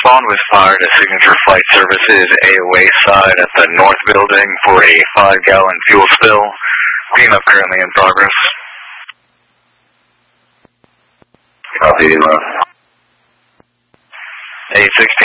respond with fire to Signature Flight Services AOA side at the north building for a 5-gallon fuel spill. Cleanup currently in progress. Copy, A 16